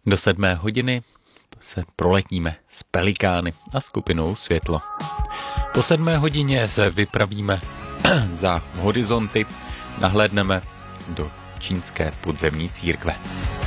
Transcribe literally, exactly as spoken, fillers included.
Do sedmé hodiny se proletíme s Pelikány a skupinou Světlo. Po sedmé hodině se vypravíme za horizonty, nahlédneme do čínské podzemní církve.